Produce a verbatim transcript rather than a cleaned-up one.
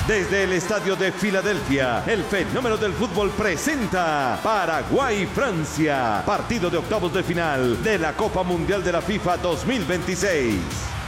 Desde el estadio de Filadelfia, el fenómeno del fútbol presenta Paraguay-Francia, partido de octavos de final de la Copa Mundial de la FIFA dos mil veintiséis.